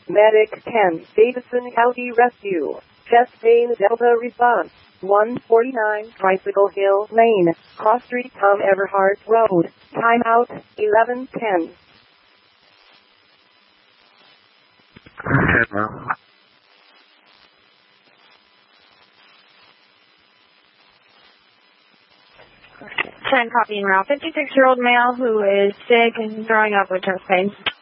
Medic 10, Davidson County Rescue. Chest pain Delta response. 149 Tricycle Hill Lane, Cross Street, Tom Everhart Road. Timeout 11:10. 10 copy en route. 56-year-old male who is sick and throwing up with chest pain.